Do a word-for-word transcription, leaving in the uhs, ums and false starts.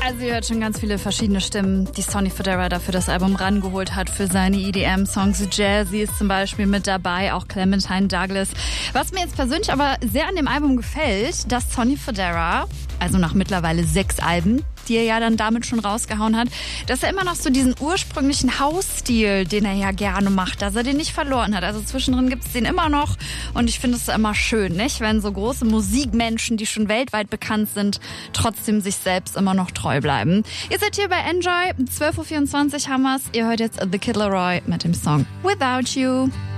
Also ihr hört schon ganz viele verschiedene Stimmen, die Sonny Fodera dafür das Album rangeholt hat für seine E D M-Songs. Jazzy ist zum Beispiel mit dabei, auch Clementine Douglas. Was mir jetzt persönlich aber sehr an dem Album gefällt, dass Sonny Fodera, also nach mittlerweile sechs Alben, die er ja dann damit schon rausgehauen hat, dass er immer noch so diesen ursprünglichen Hausstil, den er ja gerne macht, dass er den nicht verloren hat. Also zwischendrin gibt es den immer noch und ich finde es immer schön, nicht? Wenn so große Musikmenschen, die schon weltweit bekannt sind, trotzdem sich selbst immer noch treu bleiben. Ihr seid hier bei Enjoy, zwölf Uhr vierundzwanzig haben wir's. Ihr hört jetzt The Kid Laroi mit dem Song Without You.